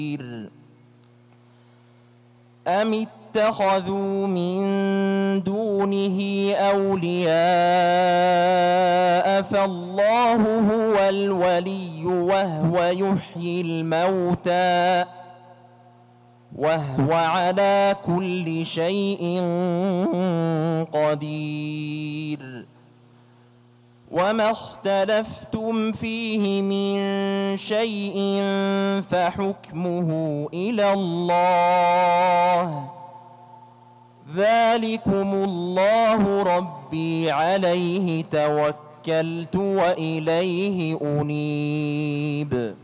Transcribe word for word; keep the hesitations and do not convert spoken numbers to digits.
أم اتخذوا من دونه أولياء فالله هو الولي وهو يحيي الموتى وهو على كل شيء قدير وما اختلفتم فيه من شيء فحكمه إلى الله ذلكم الله ربي عليه توكلت وإليه أنيب